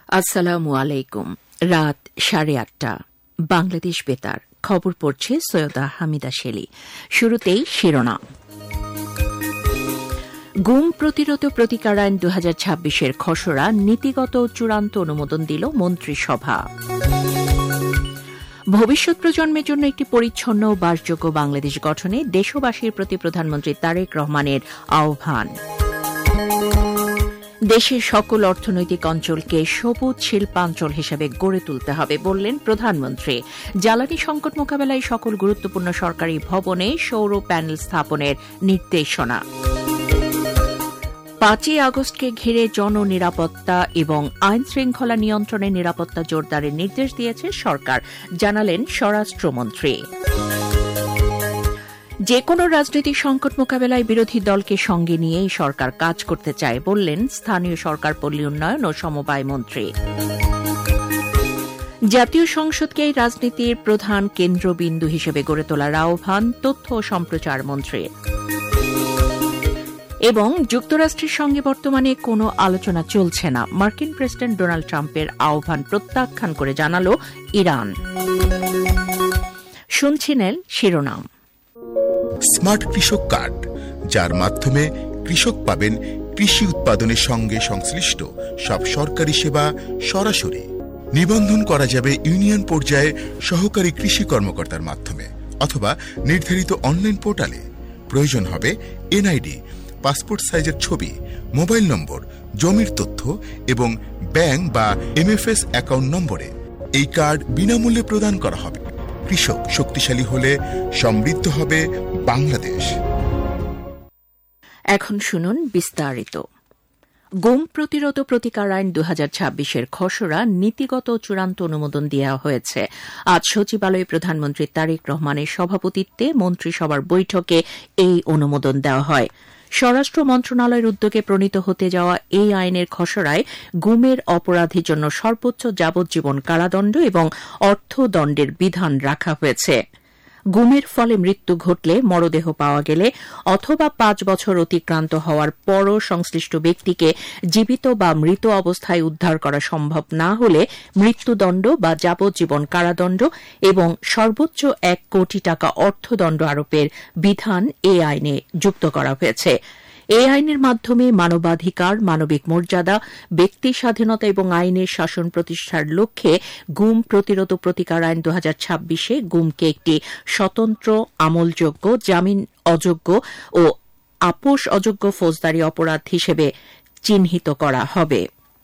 আসসালামু আলাইকুম। রাত 8:30 বাংলাদেশ বেতার খবর পড়ছে সৈয়দা হামিদা শেলি। শুরুতেই শিরোনাম। গুম প্রতিরোধ প্রতিকার আইন 2026-এর খসড়া নীতিগত চূড়ান্ত অনুমোদন দিল মন্ত্রিসভা। ভবিষ্যৎ প্রজন্মের জন্য একটি পরিচ্ছন্ন ও বাসযোগ্য বাংলাদেশ গঠনে দেশবাসীর প্রতি প্রধানমন্ত্রী তারেক রহমানের আহ্বান। দেশের সকল অর্থনৈতিক অঞ্চলকে সবুজ শিল্পাঞ্চল হিসেবে গড়ে তুলতে হবে বললেন প্রধানমন্ত্রী। জ্বালানি সংকট মোকাবেলায় সকল গুরুত্বপূর্ণ সরকারি ভবনে সৌর প্যানেল স্থাপনের নির্দেশনা। 5ই আগস্টকে ঘিরে জননিরাপত্তা এবং আইন শৃঙ্খলা নিয়ন্ত্রণে নিরাপত্তা জোরদারের নির্দেশ দিয়েছে সরকার, জানালেন স্বরাষ্ট্রমন্ত্রী। যেকোনো রাজনৈতিক সংকট মোকাবেলায় বিরোধী দলকে সঙ্গে নিয়েই সরকার কাজ করতে চায় বললেন স্থানীয় সরকার পল্লী উন্নয়ন ও সমবায় মন্ত্রী। জাতীয় সংসদকে রাজনীতির প্রধান কেন্দ্রবিন্দু হিসেবে গড়ে তোলার আহ্বান তথ্য ও সম্প্রচার মন্ত্রী। এবং যুক্তরাষ্ট্রের সঙ্গে বর্তমানে কোনো আলোচনা চলছে না, মার্কিন প্রেসিডেন্ট ডোনাল্ড ট্রাম্পের আহ্বান প্রত্যাখ্যান করে জানাল ইরান। শুনছিলেন শিরোনাম। স্মার্ট কৃষক কার্ড, যার মাধ্যমে কৃষক পাবেন কৃষি উৎপাদনের সঙ্গে সংশ্লিষ্ট সব সরকারি সেবা সরাসরি। নিবন্ধন করা যাবে ইউনিয়ন পর্যায়ে সহকারী কৃষি কর্মকর্তার মাধ্যমে অথবা নির্ধারিত অনলাইন পোর্টালে। প্রয়োজন হবে এনআইডি, পাসপোর্ট সাইজের ছবি, মোবাইল নম্বর, জমির তথ্য এবং ব্যাংক বা এমএফএস অ্যাকাউন্ট নম্বরে। এই কার্ড বিনামূল্যে প্রদান করা হবে। কৃষক শক্তিশালী হলে সমৃদ্ধ হবে বাংলাদেশ। এখন শুনুন বিস্তারিত। গুম প্রতিরোধ প্রতিকার আইন 2026-এর খসড়া নীতিগত চূড়ান্ত অনুমোদন দেওয়া হয়েছে। আজ সচিবালয়ে প্রধানমন্ত্রী তারেক রহমানের সভাপতিত্বে মন্ত্রিসভার বৈঠকে এই অনুমোদন দেওয়া হয়। স্বরাষ্ট্র মন্ত্রণালয়ের উদ্যোগে প্রণীত হতে যাওয়া এই আইনের খসড়ায় গুমের অপরাধের জন্য সর্বোচ্চ যাবজ্জীবন কারাদণ্ড এবং অর্থদণ্ডের বিধান রাখা হয়েছে। গুমের ফলে মৃত্যু ঘটলে, মরদেহ পাওয়া গেলে অথবা 5 বছর অতিক্রান্ত হওয়ার পরও সংশ্লিষ্ট ব্যক্তিকে জীবিত বা মৃত অবস্থায় উদ্ধার করা সম্ভব না হলে মৃত্যুদণ্ড বা যাবজ্জীবন কারাদণ্ড এবং সর্বোচ্চ 1 কোটি টাকা অর্থদণ্ড আরোপের বিধান এই আইনে যুক্ত করা হয়েছে। এই আইনের মাধ্যমে মানবাধিকার, মানবিক মর্যাদা, ব্যক্তি স্বাধীনতা এবং আইনের শাসন প্রতিষ্ঠার লক্ষ্যে গুম প্রতিরোধ প্রতিকার আইন 2026-এ গুমকে একটি স্বতন্ত্র, আমলযোগ্য, জামিন অযোগ্য ও আপোস অযোগ্য ফৌজদারি অপরাধ হিসেবে চিহ্নিত করা হবে।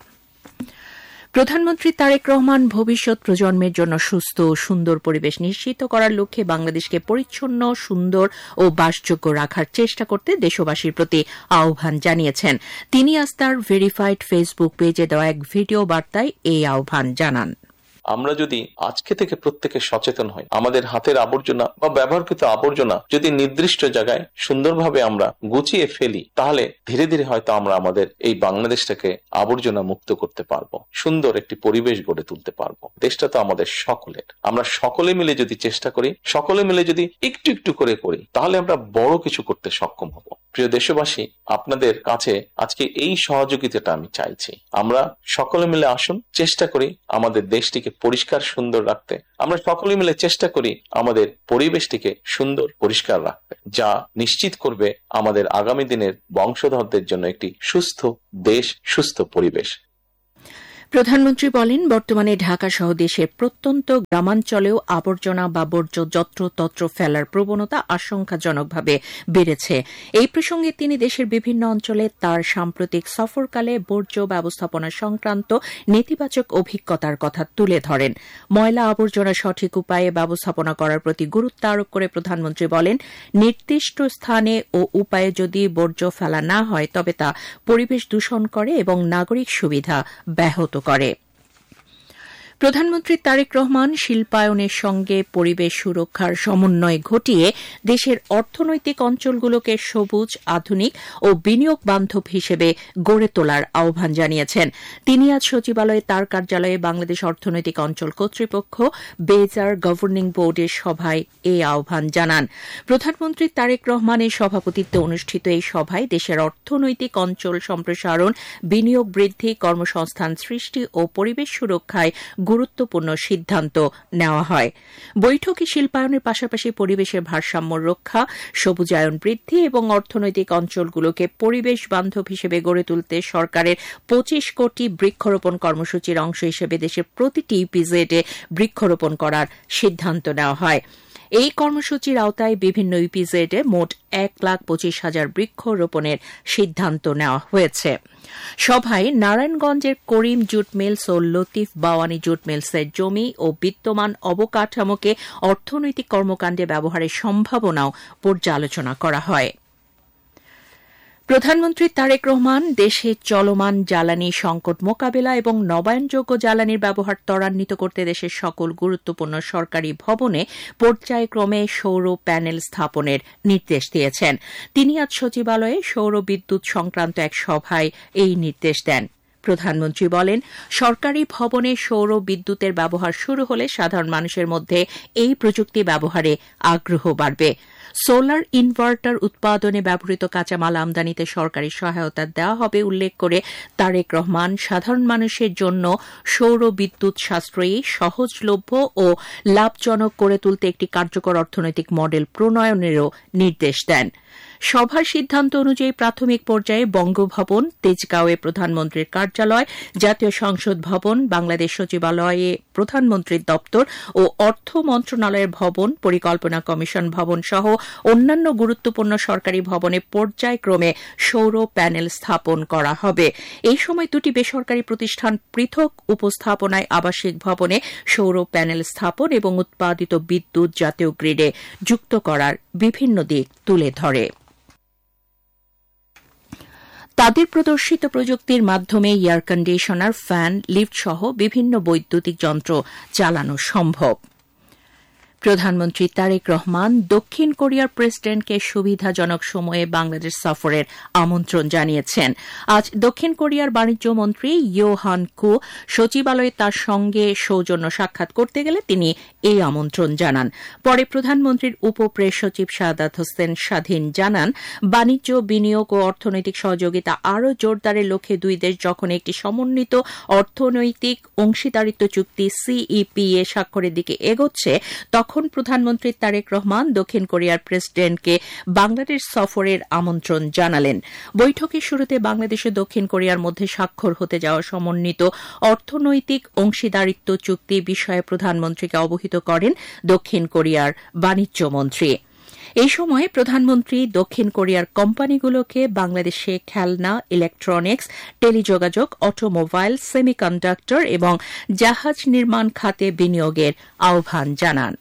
প্রধানমন্ত্রী তারেক রহমান ভবিষ্যৎ প্রজন্মের জন্য সুস্থ ও সুন্দর পরিবেশ নিশ্চিত করার লক্ষ্যে বাংলাদেশকে পরিচ্ছন্ন, সুন্দর ও বাসযোগ্য রাখার চেষ্টা করতে দেশবাসীর প্রতি আহ্বান জানিয়েছেন। তিনি আজ তার ভেরিফাইড ফেসবুক পেজে দেওয়া এক ভিডিও বার্তায় এই আহ্বান জানান। আমরা যদি আজকে থেকে প্রত্যেকে সচেতন হই, আমাদের হাতের আবর্জনা বা ব্যবহারকৃত আবর্জনা যদি নির্দিষ্ট জায়গায় সুন্দরভাবে আমরা গুছিয়ে ফেলি, তাহলে ধীরে ধীরে হয়তো আমরা আমাদের এই বাংলাদেশটাকে আবর্জনা মুক্ত করতে পারবো, সুন্দর একটি পরিবেশ গড়ে তুলতে পারবো। দেশটা তো আমাদের সকলের। আমরা সকলে মিলে যদি চেষ্টা করি, সকলে মিলে যদি একটু একটু করে করি, তাহলে আমরা বড় কিছু করতে সক্ষম হব। প্রিয় দেশবাসী, আপনাদের কাছে আজকে এই সহযোগিতাটা আমি চাইছি। আমরা সকলে মিলে আসুন, চেষ্টা করি আমাদের দেশটিকে পরিষ্কার সুন্দর রাখতে। আমরা সকলে মিলে চেষ্টা করি আমাদের পরিবেশটিকে সুন্দর পরিষ্কার রাখতে, যা নিশ্চিত করবে আমাদের আগামী দিনের বংশধরদের জন্য একটি সুস্থ দেশ, সুস্থ পরিবেশ। প্রধানমন্ত্রী বলেন, বর্তমানে ঢাকা সহ দেশের প্রত্যন্ত গ্রামাঞ্চলেও আবর্জনা বা বর্জ্য যত্রতত্র ফেলার প্রবণতা আশঙ্কাজনকভাবে বেড়েছে। এই প্রসঙ্গে তিনি দেশের বিভিন্ন অঞ্চলে তার সাম্প্রতিক সফরকালে বর্জ্য ব্যবস্থাপনা সংক্রান্ত নেতিবাচক অভিজ্ঞতার কথা তুলে ধরেন। ময়লা আবর্জনা সঠিক উপায়ে ব্যবস্থাপনা করার প্রতি গুরুত্ব আরোপ করে প্রধানমন্ত্রী বলেন, নির্দিষ্ট স্থানে ও উপায়ে যদি বর্জ্য ফেলা না হয় তবে তা পরিবেশ দূষণ করে এবং নাগরিক সুবিধা ব্যাহত করে। প্রধানমন্ত্রী তারেক রহমান শিল্পায়নের সঙ্গে পরিবেশ সুরক্ষার সমন্বয় ঘটিয়ে দেশের অর্থনৈতিক অঞ্চলগুলোকে সবুজ, আধুনিক ও বিনিয়োগ বান্ধব হিসেবে গড়ে তোলার আহ্বান জানিয়েছেন। তিনি আজ সচিবালয়ে তার কার্যালয়ে বাংলাদেশ অর্থনৈতিক অঞ্চল কর্তৃপক্ষ বেজার গভর্নিং বোর্ডের সভায় এই আহ্বান জানান। প্রধানমন্ত্রী তারেক রহমানের সভাপতিত্বে অনুষ্ঠিত এই সভায় দেশের অর্থনৈতিক অঞ্চল সম্প্রসারণ, বিনিয়োগ বৃদ্ধি, কর্মসংস্থান সৃষ্টি ও পরিবেশ সুরক্ষায় গুরুত্বপূর্ণ সিদ্ধান্ত নেওয়া হয়। বৈঠকে শিল্পায়নের পাশাপাশি পরিবেশের ভারসাম্য রক্ষা, সবুজায়ন বৃদ্ধি এবং অর্থনৈতিক অঞ্চলগুলোকে পরিবেশ বান্ধব হিসেবে গড়ে তুলতে সরকারের 25 কোটি বৃক্ষরোপণ কর্মসূচির অংশ হিসেবে দেশের প্রতিটি ইপিজেডে বৃক্ষরোপণ করার সিদ্ধান্ত নেওয়া হয়। এই কর্মসূচির আওতায় বিভিন্ন ইপিজেডে মোট 1,25,000 বৃক্ষরোপণের সিদ্ধান্ত নেওয়া হয়েছে। সভায় নারায়ণগঞ্জের করিম জুট মিলস ও লতিফ বাওয়ানি জুট মিলসের জমি ও বিদ্যমান অবকাঠামোকে অর্থনৈতিক কর্মকাণ্ডে ব্যবহারের সম্ভাবনাও পর্যালোচনা করা হয়। প্রধানমন্ত্রী তারেক রহমান দেশে চলমান জ্বালানি সংকট মোকাবেলা এবং নবায়নযোগ্য জ্বালানির ব্যবহার ত্বরান্বিত করতে দেশের সকল গুরুত্বপূর্ণ সরকারি ভবনে পর্যায়ক্রমে সৌর প্যানেল স্থাপনের নির্দেশ দিয়েছেন। তিনি আজ সচিবালয়ে সৌর বিদ্যুৎ সংক্রান্ত এক সভায় এই নির্দেশ দেন। প্রধানমন্ত্রী বলেন, সরকারি ভবনে সৌর বিদ্যুতের ব্যবহার শুরু হলে সাধারণ মানুষের মধ্যে এই প্রযুক্তি ব্যবহারে আগ্রহ বাড়বে। সোলার ইনভার্টার উৎপাদনে ব্যবহৃত কাঁচামাল আমদানিতে সরকারি সহায়তা দেওয়া হবে উল্লেখ করে তারেক রহমান সাধারণ মানুষের জন্য সৌর বিদ্যুৎ সাশ্রয়ী, সহজলভ্য ও লাভজনক করে তুলতে একটি কার্যকর অর্থনৈতিক মডেল প্রণয়নেরও নির্দেশ দেন। সভার সিদ্ধান্ত অনুযায়ী প্রাথমিক পর্যায়ে বঙ্গভবন, তেজগাঁওয়ে প্রধানমন্ত্রীর কার্যালয়, জাতীয় সংসদ ভবন, বাংলাদেশ সচিবালয়ে প্রধানমন্ত্রীর দপ্তর ও অর্থ মন্ত্রণালয়ের ভবন, পরিকল্পনা কমিশন ভবন সহ অন্যান্য গুরুত্বপূর্ণ সরকারি ভবনে পর্যায়ক্রমে সৌর প্যানেল স্থাপন করা হবে। এই সময় দুটি বেসরকারি প্রতিষ্ঠান পৃথক উপস্থাপনায় আবাসিক ভবনে সৌর প্যানেল স্থাপন এবং উৎপাদিত বিদ্যুৎ জাতীয় গ্রিডে যুক্ত করার বিভিন্ন দিক তুলে ধরে। তাদের প্রদর্শিত প্রযুক্তির মাধ্যমে এয়ার কন্ডিশনার, ফ্যান, লিফট সহ বিভিন্ন বৈদ্যুতিক যন্ত্র চালানো সম্ভব। প্রধানমন্ত্রী তারেক রহমান দক্ষিণ কোরিয়ার প্রেসিডেন্টকে সুবিধাজনক সময়ে বাংলাদেশ সফরের আমন্ত্রণ জানিয়েছেন। আজ দক্ষিণ কোরিয়ার বাণিজ্য মন্ত্রী ইয়ো হান কু সচিবালয়ে তার সঙ্গে সৌজন্য সাক্ষাৎ করতে গেলে তিনি এই আমন্ত্রণ জানান। পরে প্রধানমন্ত্রীর উপপ্রেস সচিব সাদাত হোসেন স্বাধীন জানান, বাণিজ্য, বিনিয়োগ ও অর্থনৈতিক সহযোগিতা আরও জোরদারের লক্ষ্যে দুই দেশ যখন একটি সমন্বিত অর্থনৈতিক অংশীদারিত্ব চুক্তি সিইপিএ স্বাক্ষরের দিকে এগোচ্ছে, তখন প্রধানমন্ত্রী তারেক রহমান দক্ষিণ কোরিয়ার প্রেসিডেন্টকে বাংলাদেশ সফরের আমন্ত্রণ জানালেন। বৈঠকের শুরুতে বাংলাদেশ ও দক্ষিণ কোরিয়ার মধ্যে স্বাক্ষর হতে যাওয়া সমন্বিত অর্থনৈতিক অংশীদারিত্ব চুক্তি বিষয়ে প্রধানমন্ত্রীকে অবহিত করেন দক্ষিণ কোরিয়ার বাণিজ্য মন্ত্রী। এই সময় প্রধানমন্ত্রী দক্ষিণ কোরিয়ার কোম্পানিগুলোকে বাংলাদেশে খেলনা, ইলেকট্রনিক্স, টেলিযোগাযোগ, অটোমোবাইল, সেমিকন্ডাক্টর এবং জাহাজ নির্মাণ খাতে বিনিয়োগের আহ্বান জানান।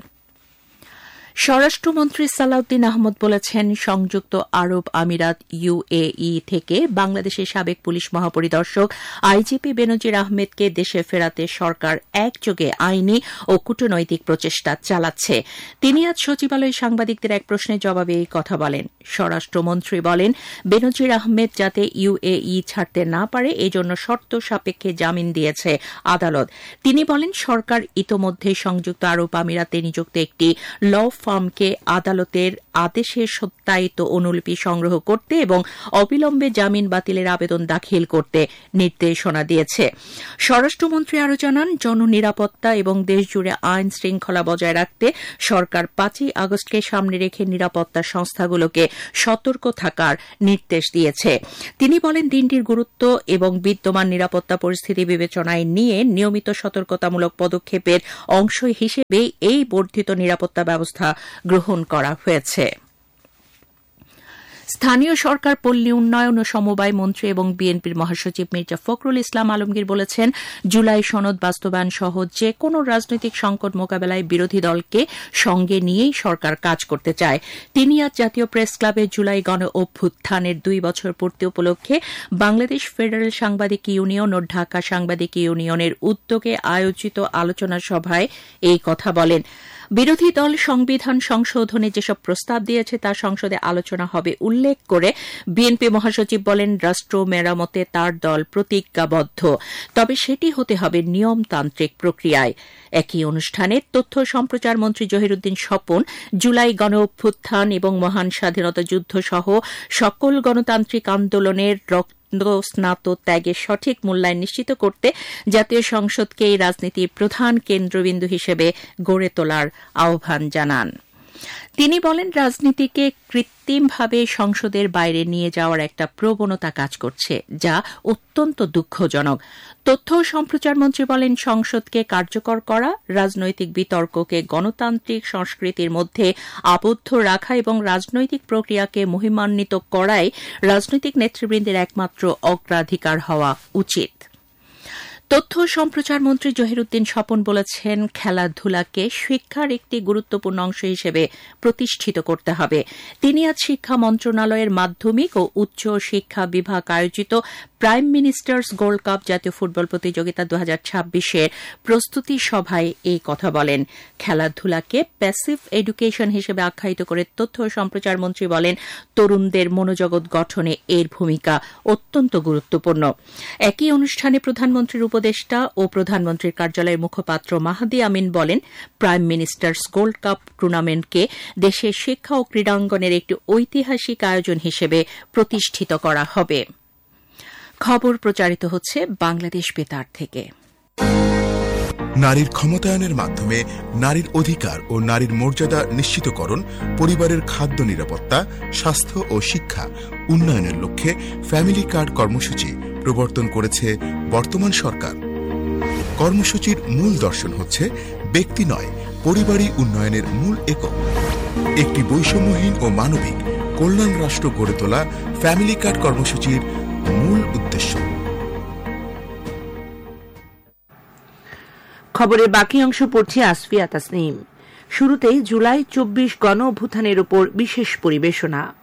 স্বরাষ্ট্রমন্ত্রী সালাউদ্দিন আহমদ বলেছেন, সংযুক্ত আরব আমিরাত ইউএই থেকে বাংলাদেশের সাবেক পুলিশ মহাপরিদর্শক আইজিপি বেনজির আহমেদকে দেশে ফেরাতে সরকার একযোগে আইনি ও কূটনৈতিক প্রচেষ্টা চালাচ্ছে। তিনি আজ সচিবালয়ে সাংবাদিকদের এক প্রশ্নের জবাবে এই কথা বলেন। স্বরাষ্ট্রমন্ত্রী বলেন, বেনজির আহমেদ যাতে ইউএই ছাড়তে না পারে এজন্য শর্ত সাপেক্ষে জামিন দিয়েছে আদালত। তিনি বলেন, সরকার ইতোমধ্যে সংযুক্ত আরব আমিরাতে নিযুক্ত একটি ল ফার্মকে আদালতের আদেশের সত্যায়িত অনুলিপি সংগ্রহ করতে এবং অবিলম্বে জামিন বাতিলের আবেদন দাখিল করতে নির্দেশনা দিয়েছে। স্বরাষ্ট্রমন্ত্রী আরও জানান, জননিরাপত্তা এবং দেশজুড়ে আইন শৃঙ্খলা বজায় রাখতে সরকার 5 আগস্টকে সামনে রেখে নিরাপত্তা সংস্থাগুলোকে সতর্ক থাকার নির্দেশ দিয়েছে। তিনি বলেন, দিনটির গুরুত্ব এবং বিদ্যমান নিরাপত্তা পরিস্থিতি বিবেচনায় নিয়ে নিয়মিত সতর্কতামূলক পদক্ষেপের অংশ হিসেবে এই বর্ধিত নিরাপত্তা ব্যবস্থা গ্রহণ করা হয়েছে। স্থানীয় সরকার, পল্লী উন্নয়ন ও সমবায় মন্ত্রী এবং বিএনপির মহাসচিব মির্জা ফখরুল ইসলাম আলমগীর বলেছেন, জুলাই সনদ বাস্তবায়ন সহ যে কোনো রাজনৈতিক সংকট মোকাবেলায় বিরোধী দলকে সঙ্গে নিয়েই সরকার কাজ করতে চায়। তিনি আজ জাতীয় প্রেস ক্লাবে জুলাই গণ অভ্যুত্থানের 2 বছর পূর্তি উপলক্ষে বাংলাদেশ ফেডারেল সাংবাদিক ইউনিয়ন ও ঢাকা সাংবাদিক ইউনিয়নের উদ্যোগে আয়োজিত আলোচনা সভায় এই কথা বলেন। বিরোধী দল সংবিধান সংশোধনে যেসব প্রস্তাব দিয়েছে তা সংসদে আলোচনা হবে উল্লেখ করে বিএনপি মহাসচিব বলেন, রাষ্ট্র মেরামতে তার দল প্রতিজ্ঞাবদ্ধ, তবে সেটি হতে হবে নিয়মতান্ত্রিক প্রক্রিয়ায়। একই অনুষ্ঠানে তথ্য সম্প্রচার মন্ত্রী জহিরুদ্দিন স্বপন জুলাই গণ অভ্যুত্থান এবং মহান স্বাধীনতা যুদ্ধ সহ সকল গণতান্ত্রিক আন্দোলনের স্নাত ত্যাগের সঠিক মূল্যায়ন নিশ্চিত করতে জাতীয় সংসদকে এই রাজনীতির প্রধান কেন্দ্রবিন্দু হিসেবে গড়ে তোলার আহ্বান জানান। তিনি বলেন, রাজনীতিকে কৃত্রিমভাবে সংসদের বাইরে নিয়ে যাওয়ার একটা প্রবণতা কাজ করছে, যা অত্যন্ত দুঃখজনক। তথ্য ও সম্প্রচার মন্ত্রী বলেন, সংসদকে কার্যকর করা, রাজনৈতিক বিতর্ককে গণতান্ত্রিক সংস্কৃতির মধ্যে আবদ্ধ রাখা এবং রাজনৈতিক প্রক্রিয়াকে মহিমান্বিত করাই রাজনৈতিক নেতৃবৃন্দের একমাত্র অগ্রাধিকার হওয়া উচিত। তথ্য ও সম্প্রচার মন্ত্রী জহিরুদ্দিন স্বপন বলেছেন, খেলাধুলাকে শিক্ষার একটি গুরুত্বপূর্ণ অংশ হিসেবে প্রতিষ্ঠিত করতে হবে। তিনি আজ শিক্ষা মন্ত্রণালয়ের মাধ্যমিক ও উচ্চ শিক্ষা বিভাগ আয়োজিত প্রাইম মিনিস্টার্স গোল্ড কাপ জাতীয় ফুটবল প্রতিযোগিতা 2026-এর প্রস্তুতি সভায় এই কথা বলেন। খেলাধুলাকে প্যাসিভ এডুকেশন হিসেবে আখ্যায়িত করে তথ্য ও সম্প্রচার মন্ত্রী বলেন, তরুণদের মনোজগৎ গঠনে এর ভূমিকা অত্যন্ত গুরুত্বপূর্ণ। একই অনুষ্ঠানে প্রধানমন্ত্রীর উপদেষ্টা ও প্রধানমন্ত্রীর কার্যালয়ের মুখপাত্র মাহাদি আমিন বলেন, প্রাইম মিনিস্টার্স গোল্ড কাপ টুর্নামেন্টকে দেশের শিক্ষা ও ক্রীড়াঙ্গনের একটি ঐতিহাসিক আয়োজন হিসেবে প্রতিষ্ঠিত করা হবে। খবর প্রচারিত হচ্ছে বাংলাদেশ বেতার থেকে। নারীর ক্ষমতায়নের মাধ্যমে নারীর অধিকার ও নারীর মর্যাদা নিশ্চিতকরণ, পরিবারের খাদ্য নিরাপত্তা, স্বাস্থ্য ও শিক্ষা উন্নয়নের লক্ষ্যে ফ্যামিলি কার্ড কর্মসূচি প্রবর্তন করেছে বর্তমান সরকার। কর্মসূচির মূল দর্শন হচ্ছে ব্যক্তি নয়, পরিবারই উন্নয়নের মূল একক। একটি বৈষম্যহীন ও মানবিক কল্যাণ রাষ্ট্র গড়ে তোলা ফ্যামিলি কার্ড কর্মসূচির মূল উদ্দেশ্য। খবরের বাকি অংশ পড়ছে আসফিয়া তাসনিম। শুরুতেই জুলাই 24 গণ অভ্যুত্থানের উপর বিশেষ পরিবেশনা।